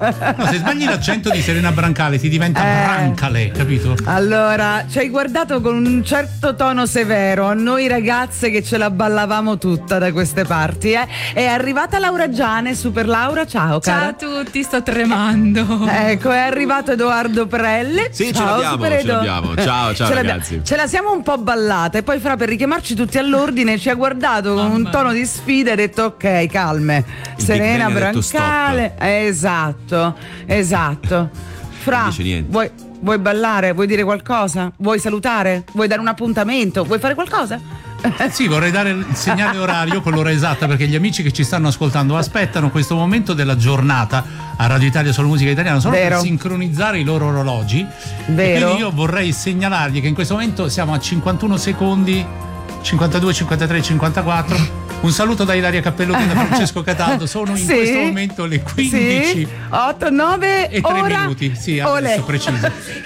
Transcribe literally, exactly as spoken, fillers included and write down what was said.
No, se sbagli l'accento di Serena Brancale ti diventa eh. Brancale, capito? Allora, ci hai guardato con un certo tono severo, a noi ragazze che ce la ballavamo tutta da queste parti, eh? È arrivata Laura Giane, Super Laura, ciao cara. Ciao a tutti, sto tremando. Ecco, è arrivato Edoardo Prelle. Sì, ciao, ce l'abbiamo, ce l'abbiamo. Ciao, ciao ce ragazzi. Ce la siamo un po' ballata e poi Fra, per richiamarci tutti all'ordine, ci ha guardato con un tono di sfida e ha detto ok, calme. Il Serena Brancale. Esatto, esatto. Fra, vuoi, vuoi ballare? Vuoi dire qualcosa? Vuoi salutare? Vuoi dare un appuntamento? Vuoi fare qualcosa? Sì, vorrei dare il segnale orario con l'ora esatta, perché gli amici che ci stanno ascoltando aspettano questo momento della giornata a Radio Italia Solo Musica Italiana solo Vero. per sincronizzare i loro orologi. Vero. E quindi io vorrei segnalargli che in questo momento siamo a cinquantuno secondi, cinquantadue, cinquantatré, cinquantaquattro. Un saluto da Ilaria Cappellotti e da Francesco Cataldo. Sono in sì, questo momento le quindici sì, otto, nove e tre ora, minuti. Sì, adesso olè. preciso.